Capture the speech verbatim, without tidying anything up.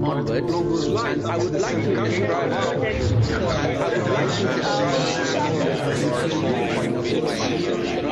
onwards, and I would like to describe I would like to describe point of view.